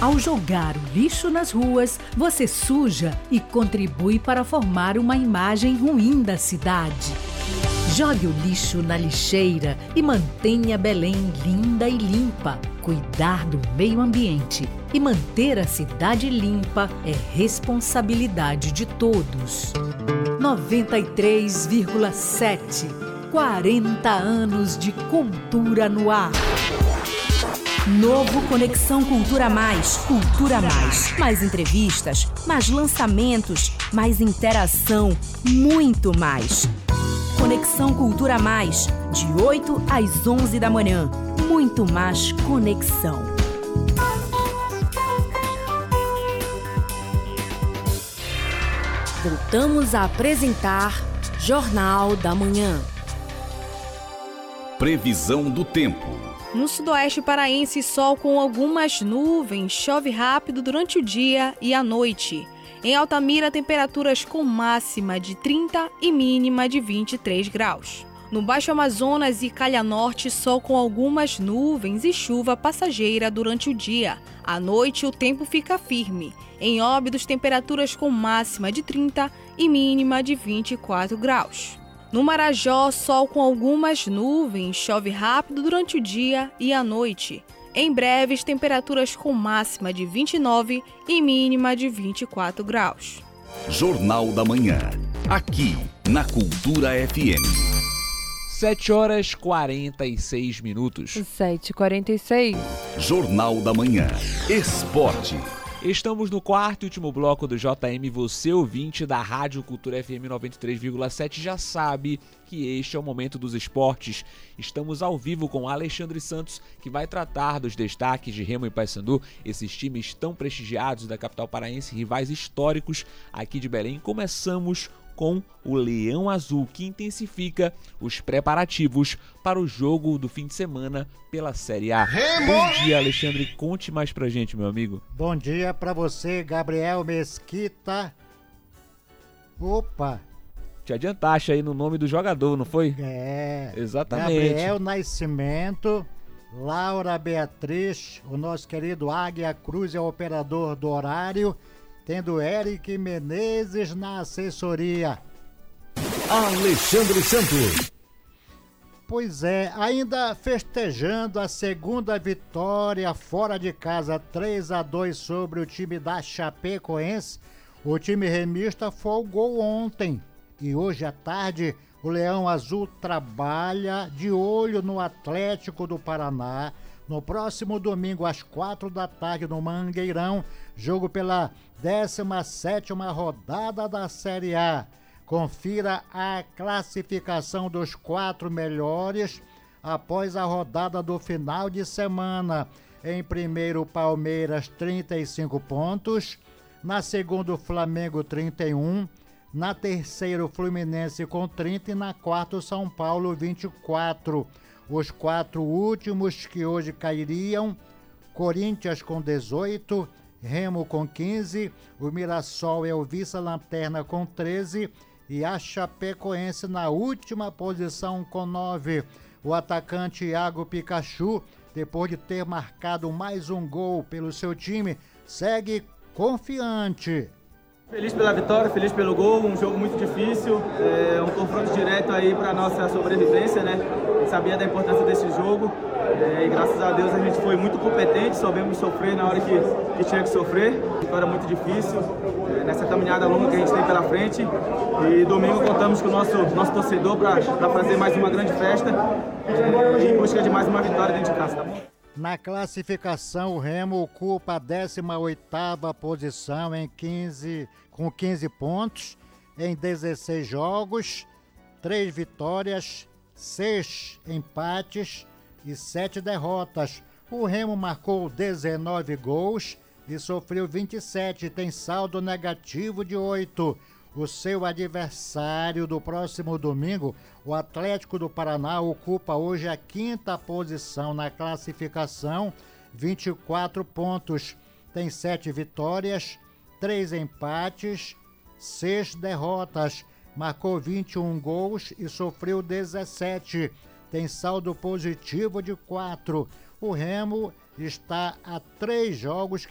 Ao jogar o lixo nas ruas, você suja e contribui para formar uma imagem ruim da cidade. Jogue o lixo na lixeira e mantenha Belém linda e limpa. Cuidar do meio ambiente e manter a cidade limpa é responsabilidade de todos. 93,7. 40 anos de cultura no ar. Novo Conexão Cultura Mais. Cultura Mais. Mais entrevistas, mais lançamentos, mais interação, muito mais. Conexão Cultura Mais, de 8 às 11 da manhã. Muito mais conexão. Voltamos a apresentar Jornal da Manhã. Previsão do tempo. No sudoeste paraense, sol com algumas nuvens, chove rápido durante o dia e à noite. Em Altamira, temperaturas com máxima de 30 e mínima de 23 graus. No Baixo Amazonas e Calha Norte, sol com algumas nuvens e chuva passageira durante o dia. À noite, o tempo fica firme. Em Óbidos, temperaturas com máxima de 30 e mínima de 24 graus. No Marajó, sol com algumas nuvens, chove rápido durante o dia e à noite. Em Breves, temperaturas com máxima de 29 e mínima de 24 graus. Jornal da Manhã, aqui na Cultura FM. 7h46. 7h46. Jornal da Manhã, Esporte. Estamos no quarto e último bloco do JM. Você, ouvinte da Rádio Cultura FM 93,7, já sabe que este é o momento dos esportes. Estamos ao vivo com Alexandre Santos, que vai tratar dos destaques de Remo e Paysandu, esses times tão prestigiados da capital paraense, rivais históricos aqui de Belém. Começamos com o Leão Azul, que intensifica os preparativos para o jogo do fim de semana pela Série A. Bom dia, Alexandre. Conte mais pra gente, meu amigo. Bom dia pra você, Gabriel Mesquita. Opa! Te adiantaste aí no nome do jogador, não foi? É. Exatamente. Gabriel Nascimento, Laura Beatriz, o nosso querido Águia Cruz é o operador do horário, tendo Eric Menezes na assessoria. Alexandre Santos. Pois é, ainda festejando a segunda vitória fora de casa, 3-2 sobre o time da Chapecoense, o time remista folgou ontem. E hoje à tarde, o Leão Azul trabalha de olho no Atlético do Paraná. No próximo domingo, às 4 da tarde, no Mangueirão, jogo pela 17ª rodada da Série A. Confira a classificação dos 4 melhores após a rodada do final de semana. Em primeiro, Palmeiras, 35 pontos. Na segunda, Flamengo, 31. Na terceira, Fluminense com 30 e na quarta, São Paulo, 24. Os 4 últimos que hoje cairiam: Corinthians com 18, Remo com 15, o Mirassol é o vice-lanterna com 13 e a Chapecoense na última posição com 9. O atacante Iago Pikachu, depois de ter marcado mais um gol pelo seu time, segue confiante. Feliz pela vitória, feliz pelo gol, um jogo muito difícil, um confronto direto aí para nossa sobrevivência, né? A gente sabia da importância desse jogo e graças a Deus a gente foi muito competente, soubemos sofrer na hora que tinha que sofrer. Vitória muito difícil, nessa caminhada longa que a gente tem pela frente, e domingo contamos com o nosso torcedor para fazer mais uma grande festa em busca de mais uma vitória dentro de casa, tá bom? Na classificação, o Remo ocupa a 18ª posição com 15 pontos em 16 jogos, 3 vitórias, 6 empates e 7 derrotas. O Remo marcou 19 gols e sofreu 27, tem saldo negativo de 8. O seu adversário do próximo domingo, o Atlético do Paraná, ocupa hoje a 5ª posição na classificação, 24 pontos. Tem 7 vitórias, 3 empates, 6 derrotas. Marcou 21 gols e sofreu 17. Tem saldo positivo de 4. O Remo está a 3 jogos